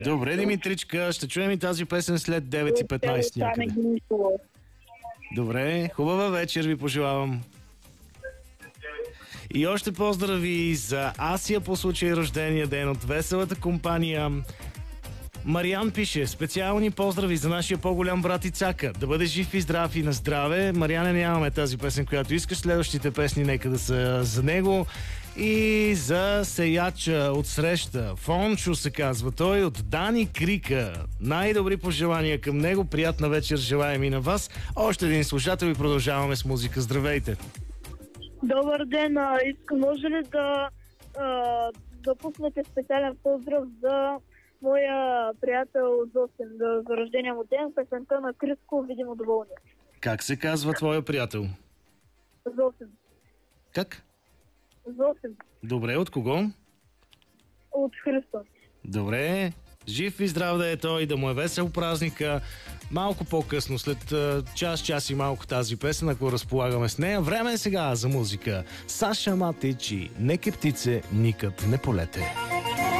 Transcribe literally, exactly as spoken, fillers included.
Добре, Димитричка, ще чуем и тази песен след девет и петнайсет някъде. Добре, хубава вечер ви пожелавам. И още поздрави за Асия по случай рождения ден от веселата компания. Мариан пише: специални поздрави за нашия по-голям брат Ицака. Да бъде жив и здрав и на здраве. Мариане, нямаме тази песен, която искаш. Следващите песни нека да са за него. И за Сеяча от среща. Фончо се казва той, от Дани Крика. Най-добри пожелания към него. Приятна вечер желаем и на вас. Още един слушател и продължаваме с музика. Здравейте! Добър ден! Искам, може ли да, да пуснете специален поздрав за моя приятел Зосим, за, за рождения му ден, песента на Криско, видимо доволни. Как се казва твоя приятел? Зосим. Как? Зосим. Добре, от кого? От Христо. Добре, жив и здрав да е той, да му е весел празника. Малко по-късно, след час, час и малко тази песен, ако разполагаме с нея. Време е сега за музика. Саша Матичи, неки птице никът не полете.